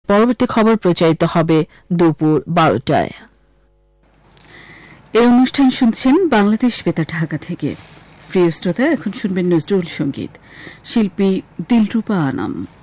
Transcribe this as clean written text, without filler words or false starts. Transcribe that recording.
পরবর্তী খবর প্রচারিত হবে দুপুর 12টায়। এই অনুষ্ঠান শুনছেন বাংলাদেশ বেতার ঢাকা থেকে। প্রিয় শ্রোতা, এখন শুনবেন নজরুল সঙ্গীত। শিল্পী দিলরুবা আনাম।